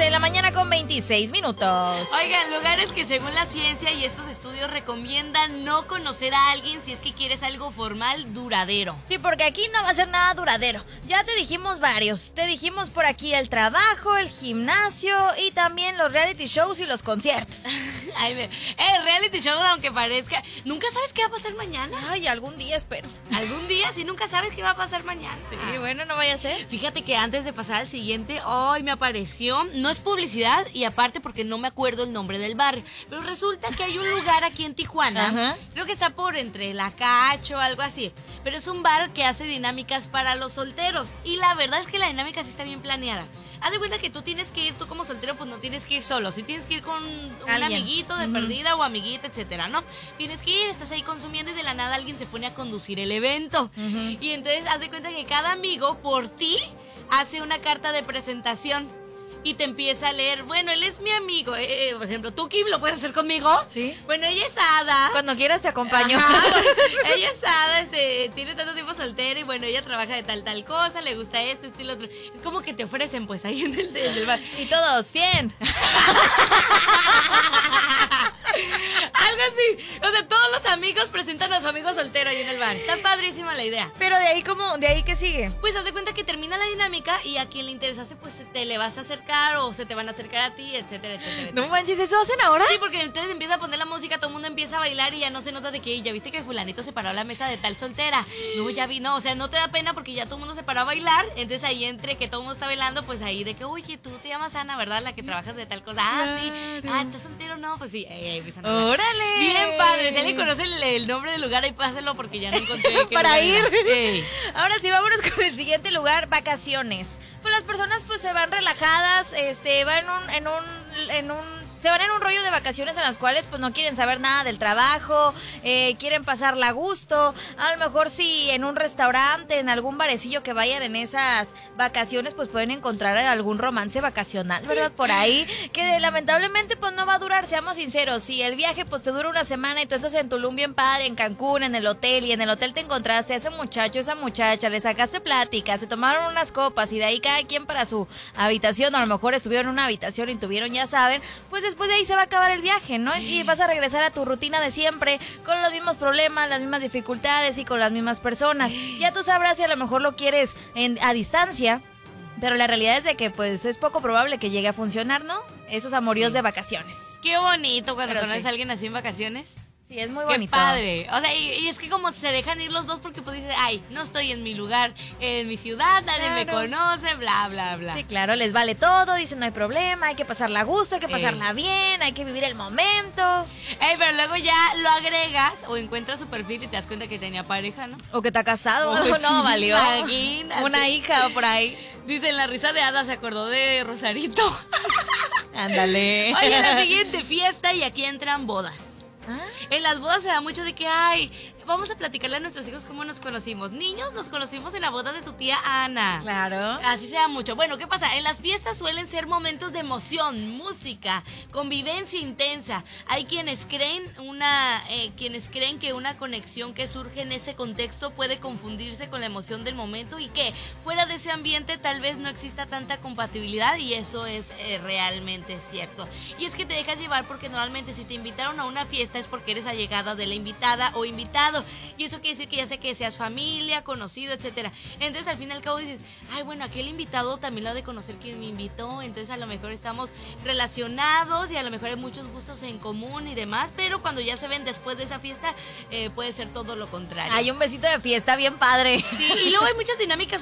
11 de la mañana con 26 minutos. Oigan, lugares que según la ciencia y estos estudios recomiendan no conocer a alguien si es que quieres algo formal duradero. Sí, porque aquí no va a ser nada duradero. Ya te dijimos varios. Te dijimos por aquí el trabajo, el gimnasio y también los reality shows y los conciertos. Ay, reality show, aunque parezca, nunca sabes qué va a pasar mañana. Ay, algún día espero. Algún día, si nunca sabes qué va a pasar mañana. Sí, bueno, no vaya a ser. Fíjate que antes de pasar al siguiente, hoy me apareció, no es publicidad y aparte porque no me acuerdo el nombre del barrio, pero resulta que hay un lugar aquí en Tijuana, Ajá. creo que está por entre La Cacho o algo así, pero es un bar que hace dinámicas para los solteros y la verdad es que la dinámica sí está bien planeada. Haz de cuenta que tú tienes que ir, tú como soltero, pues no tienes que ir solo, sí tienes que ir con un Alguien. amiguito de perdida o amiguita, etcétera, ¿no? Tienes que ir, estás ahí consumiendo y de la nada alguien se pone a conducir el evento. Y entonces haz de cuenta que cada amigo por ti hace una carta de presentación y te empieza a leer, bueno, él es mi amigo, por ejemplo, tú, Kim, ¿lo puedes hacer conmigo? Sí. Bueno, ella es Ada. Cuando quieras te acompaño. Ajá, ella es Ada, tiene tanto tiempo soltera y bueno, ella trabaja de tal cosa, le gusta esto, estilo otro. Es como que te ofrecen pues ahí en el bar. Y todos, 100. Algo así. O sea, todos los amigos presentan a su amigo soltero ahí en el bar. Está padrísima la idea. Pero de ahí ¿qué sigue? Pues haz de cuenta que termina la dinámica y a quien le interesaste pues te le vas a acercar o se te van a acercar a ti, etcétera, etcétera. No manches, ¿eso hacen ahora? Sí, porque entonces empieza a poner la música, todo el mundo empieza a bailar y ya no se nota de que ya viste que fulanito se paró a la mesa de tal soltera. No, ya vi, no, o sea, no te da pena porque ya todo el mundo se paró a bailar, entonces ahí entre que todo el mundo está bailando, pues ahí de que, oye, tú te llamas Ana, ¿verdad? La que trabajas de tal cosa. Ah, sí. Ah, ¿estás soltero? No, pues sí. Empiezan a hablar. ¡Órale! Bien padre, si alguien conoce el nombre del lugar, ahí páselo porque ya no encontré qué Para lugar ir. era. Ey. Ahora sí, vámonos con el siguiente lugar, vacaciones. Pues las personas pues se van relajadas, van se van en un rollo de vacaciones en las cuales pues no quieren saber nada del trabajo, quieren pasarla a gusto. A lo mejor si en un restaurante, en algún barecillo que vayan en esas vacaciones, pues pueden encontrar algún romance vacacional, ¿verdad? Por ahí, que lamentablemente pues no va a durar, seamos sinceros. Si el viaje pues te dura una semana y tú estás en Tulum bien padre, en Cancún, en el hotel, y en el hotel te encontraste a ese muchacho, esa muchacha, le sacaste plática, se tomaron unas copas y de ahí cada quien para su habitación, o a lo mejor estuvieron en una habitación y tuvieron, ya saben, pues después de ahí se va a acabar el viaje, ¿no? Y vas a regresar a tu rutina de siempre, con los mismos problemas, las mismas dificultades y con las mismas personas. Ya tú sabrás si a lo mejor lo quieres a distancia, pero la realidad es de que pues es poco probable que llegue a funcionar, ¿no? Esos amoríos de vacaciones. Qué bonito cuando Pero conoces sí. a alguien así en vacaciones. Sí, es muy Qué bonito. padre. O sea, y es que como se dejan ir los dos porque pues dices, ay, no estoy en mi lugar, en mi ciudad, nadie me Claro. conoce, bla, bla, bla. Sí, claro, les vale todo, dicen no hay problema, hay que pasarla a gusto, hay que pasarla bien, hay que vivir el momento. Pero luego ya lo agregas o encuentras su perfil y te das cuenta que tenía pareja, ¿no? O que está casado, Pues sí, no, valió. imagínate. Una hija o por ahí. Dicen, la risa de Ada se acordó de Rosarito. Ándale. Oye, la siguiente fiesta y aquí entran bodas. Ah, En las bodas se da mucho de que, ay, vamos a platicarle a nuestros hijos cómo nos conocimos. Niños, nos conocimos en la boda de tu tía Ana. claro. Así se da mucho. Bueno, ¿qué pasa? En las fiestas suelen ser momentos de emoción, música, convivencia intensa. Hay quienes creen que una conexión que surge en ese contexto puede confundirse con la emoción del momento y que fuera de ese ambiente tal vez no exista tanta compatibilidad y eso es realmente cierto. Y es que te dejas llevar porque normalmente si te invitaron a una fiesta es porque eres allegada de la invitada o invitado y eso quiere decir que ya sea que seas familia, conocido, etcétera. Entonces al fin y al cabo dices, ay, bueno, aquel invitado también lo ha de conocer quien me invitó, entonces a lo mejor estamos relacionados y a lo mejor hay muchos gustos en común y demás, pero cuando ya se ven después de esa fiesta puede ser todo lo contrario. Hay un besito de fiesta bien padre. Sí, y luego hay muchas dinámicas